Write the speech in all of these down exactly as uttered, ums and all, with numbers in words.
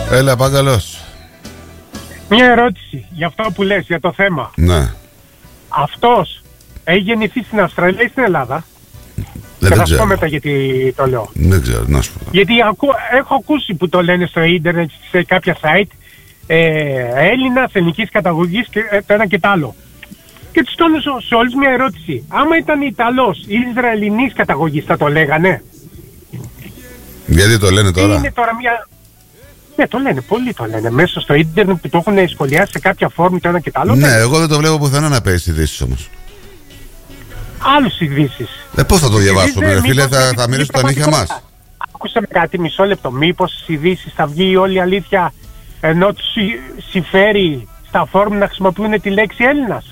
Έλα, Πάγκαλος. Μια ερώτηση για αυτό που λες, για το θέμα. Ναι. Αυτός έχει γεννηθεί στην Αυστραλία ή στην Ελλάδα? Δεν, και δεν θα σου πω ξέρω. μετά γιατί το λέω. Δεν ξέρω, να σου πω. Γιατί ακού, έχω ακούσει που το λένε στο ίντερνετ, σε κάποια site, ε, Έλληνας, ελληνικής καταγωγής και ε, το ένα και το άλλο. Και τους τόνω σε όλους μια ερώτηση. Άμα ήταν Ιταλός ή Ισραηλινής καταγωγής, θα το λέγανε? Γιατί το λένε τώρα? Είναι τώρα μια... Ναι, το λένε, πολλοί το λένε. Μέσα στο ίντερνετ που το έχουν σχολιάσει σε κάποια φόρμα το ένα και το άλλο. Ναι, εγώ δεν το βλέπω πουθενά να παίζει ειδήσεις όμως. Άλλους ειδήσεις. Ε, πώς θα το διαβάσουμε, Ειδήσεις, φίλε, μήπως, θα, θα μυρίσουν τα νύχια μας. Άκουσα με κάτι μισό λεπτό. Μήπως στις ειδήσεις θα βγει όλη η αλήθεια, ενώ τους συμφέρει στα φόρουμ να χρησιμοποιούν τη λέξη Έλληνας?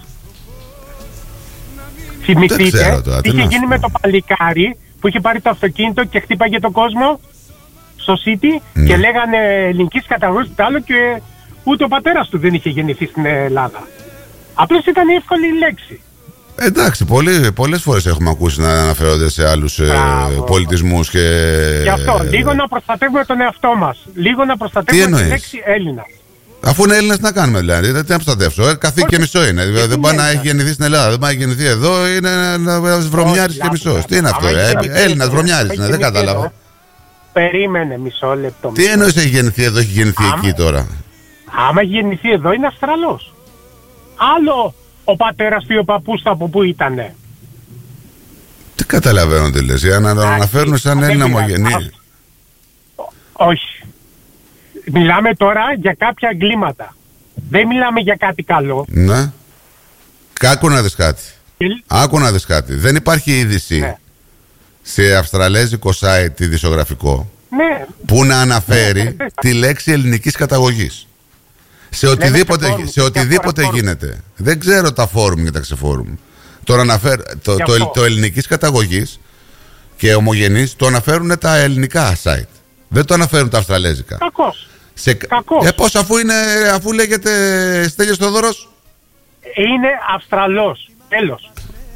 Θυμηθείτε τι είχε γίνει με το παλικάρι που είχε πάρει το αυτοκίνητο και χτύπαγε τον κόσμο στο City, ναι, και λέγανε ελληνικής καταγωγής το άλλο και ούτε ο πατέρας του δεν είχε γεννηθεί στην Ελλάδα. Απλώς ήταν εύκολη η λέξη. Εντάξει, πολλοί, πολλές φορές έχουμε ακούσει να αναφέρονται σε άλλους ε, πολιτισμούς και... Γι' αυτό, λίγο να προστατεύουμε τον εαυτό μας. Λίγο να προστατεύουμε τη λέξη Έλληνα. Αφού είναι Έλληνας, να κάνουμε δηλαδή. Τι να προστατεύσω. Ε, καθή και μισό είναι. Δηλαδή, δεν πάει να έχει γεννηθεί στην Ελλάδα, δεν πάει να γεννηθεί εδώ, είναι ένα βρωμιάρης και μισός. Τι είναι αυτό, ε, Έλληνας βρωμιάρης είναι, δεν κατάλαβα. Περίμενε μισό λεπτό. Τι εννοείς έχει γεννηθεί εδώ, έχει γεννηθεί εκεί τώρα? Άμα έχει γεννηθεί εδώ είναι Αυστραλός. Άλλο ο πατέρας του ή ο παππούς του από πού ήτανε. Τι καταλαβαίνω τι λες, για να το αναφέρουν σαν Έλληνα ομογενή. Όχι. Μιλάμε τώρα για κάποια εγκλήματα. Δεν μιλάμε για κάτι καλό. Ναι. Άκου να δεις κάτι. Άκου να δεις κάτι. Δεν υπάρχει είδηση, ναι, σε αυστραλέζικο site ειδησιογραφικό, ναι, που να αναφέρει τη λέξη ελληνικής καταγωγής. Σε οτιδήποτε, φόρουμ, σε οτιδήποτε γίνεται. Δεν ξέρω τα φόρουμ και τα ξεφόρουμ. Το, αναφέρ, το, το, το, το ελληνικής καταγωγής και ομογενής το αναφέρουν τα ελληνικά site. Δεν το αναφέρουν τα αυστραλέζικα. Κακός. Σε... Κακός. Ε, πώς, αφού, είναι, αφού λέγεται Στέλιος Θοδωρός? Είναι Αυστραλός. Τέλος.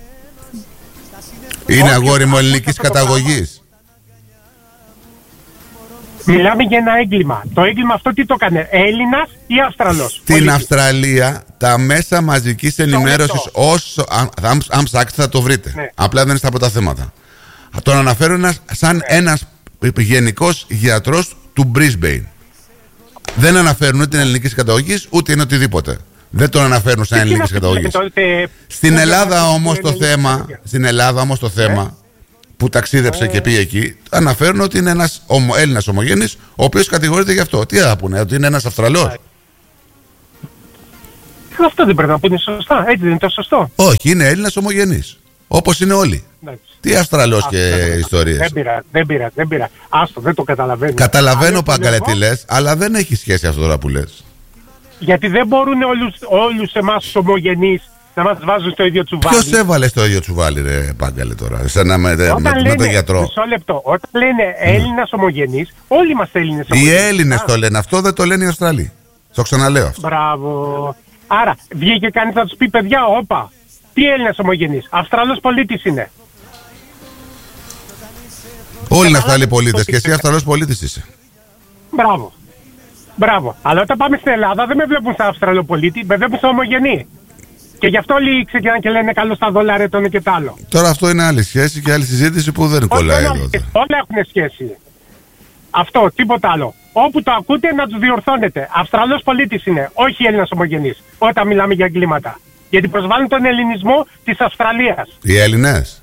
Είναι, όχι, αγόρι μου, ελληνικής καταγωγής. Μιλάμε για ένα έγκλημα. Το έγκλημα αυτό τι το έκανε, Έλληνας ή Αυστραλός? Στην Πολίτη. Αυστραλία τα μέσα μαζικής ενημέρωσης, όσο, αν, αν, αν ψάξετε θα το βρείτε, ναι, απλά δεν είναι στα πρώτα θέματα. Τον αναφέρουν σαν, ναι, ένας γενικός γιατρός του Brisbane. Δεν αναφέρουν ούτε την ελληνική καταγωγή ούτε είναι οτιδήποτε. Δεν τον αναφέρουν σαν ελληνική καταγωγή. Στην Ελλάδα όμως το θέμα, στην Ελλάδα όμως το θέμα που ταξίδεψε και πήγε εκεί, αναφέρουν ότι είναι ένας ομο, Έλληνας ομογενής, ο οποίος κατηγορείται γι' αυτό. Τι θα πούνε, ότι είναι ένας Αυστραλός? Αυτό δεν πρέπει να πούνε σωστά, έτσι δεν είναι το σωστό? Όχι, είναι Έλληνας ομογενής, όπως είναι όλοι. Εντάξει. Τι Αυστραλός και ιστορίες. Δεν πήρα, δεν πήρα, δεν πήρα. Άστο, δεν το καταλαβαίνω. Καταλαβαίνω, Πάγκαλε, τι λες, αλλά δεν έχει σχέση αυτό τώρα που λες. Γιατί δεν μπορούν όλους, όλους εμάς τους ομογενείς να μας βάζουν στο ίδιο τσουβάλι. Ποιος έβαλε στο ίδιο τσουβάλι, ρε Πάγκαλε, τώρα, σαν να με, με, λένε, με τον γιατρό? Μισό λεπτό. Όταν λένε Έλληνας ομογενείς, όλοι είμαστε Έλληνες ομογενείς. Οι Έλληνες το λένε αυτό, δεν το λένε οι Αυστραλοί. Το ξαναλέω αυτό. Μπράβο. Άρα, βγήκε κανείς να τους πει, παιδιά, όπα, τι Έλληνας ομογενείς? Αυστραλός πολίτης είναι. Όλοι είναι Αυστραλοί πολίτες και εσύ Αυστραλός πολίτης είσαι. Μπράβο. Μπράβο. Αλλά όταν πάμε στην Ελλάδα δεν με βλέπουν σαν Αυστραλό πολίτη, με βλέπουν σαν ομογενή. Και γι' αυτό όλοι ξεκινάνε και λένε καλό στα δολάρια το ένα και το άλλο. Τώρα αυτό είναι άλλη σχέση και άλλη συζήτηση που δεν κολλάει εδώ. Όλα έχουν σχέση. Αυτό, τίποτα άλλο. Όπου το ακούτε να τους διορθώνετε. Αυστραλός πολίτης είναι, όχι Έλληνας ομογενής. Όταν μιλάμε για εγκλήματα. Γιατί προσβάλλουν τον ελληνισμό της Αυστραλίας. Οι Έλληνες.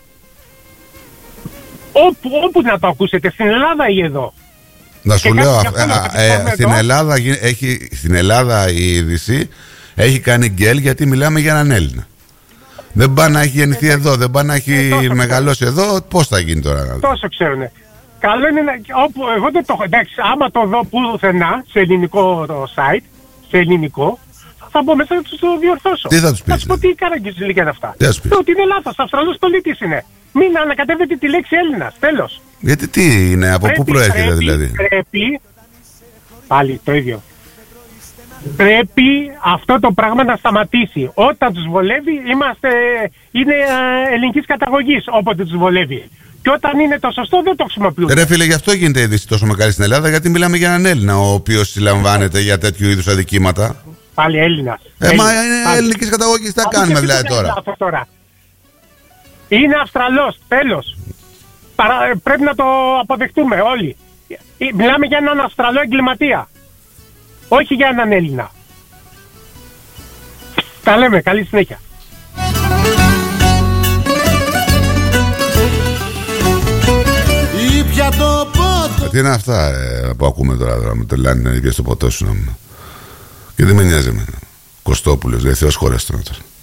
Όπου, όπου να το ακούσετε, στην Ελλάδα ή εδώ. Να σου λέω, στην Ελλάδα, έχει, στην Ελλάδα η είδηση έχει κάνει γκέλ γιατί μιλάμε για έναν Έλληνα. Δεν πάει να έχει γεννηθεί ε, εδώ, δεν πάει να έχει ε, μεγαλώσει εδώ, πώς θα γίνει τώρα? Τόσο ξέρουνε. Καλό είναι να, όπου, εγώ δεν το έχω, εντάξει, άμα το δω πουθενά σε ελληνικό το site, σε ελληνικό, θα μπω μέσα να τους το διορθώσω. Τι θα τους πεις? Θα τους πω τι καραγκιζιλί για αυτά. Τι θα τους πεις? Ότι είναι λάθος, Αυστραλός πολίτης είναι. Μην ανακατεύετε τη λέξη Έλληνας, τέλος. Γιατί τι είναι, από πρέπει, πού προέρχεται πρέπει, δηλαδή? Πρέπει, πάλι το ίδιο. Πρέπει αυτό το πράγμα να σταματήσει. Όταν τους βολεύει, είμαστε, είναι ελληνικής καταγωγής όποτε τους βολεύει. Και όταν είναι το σωστό δεν το χρησιμοποιούν. Ρε φίλε, γι' αυτό γίνεται η είδηση τόσο μεγάλη στην Ελλάδα, γιατί μιλάμε για έναν Έλληνα ο οποίος συλλαμβάνεται για τέτοιου είδους αδικήματα. Πάλι Έλληνας. Ε, Έλληνας. Μα είναι ελληνικής καταγωγής, τι θα κάνουμε δηλαδή τώρα. τώρα. Είναι Αυστραλός, τέλος. Παρα... Πρέπει να το αποδεχτούμε όλοι. Μιλάμε για έναν Αυστραλό εγκληματία. Όχι για έναν Έλληνα. Τα λέμε, καλή συνέχεια. Τι είναι αυτά ε, που ακούμε τώρα, τώρα με το λένε και στο ποτό σου. Και δεν με νοιάζει εμένα. Κωστόπουλος, δεν θεός χωρέστον.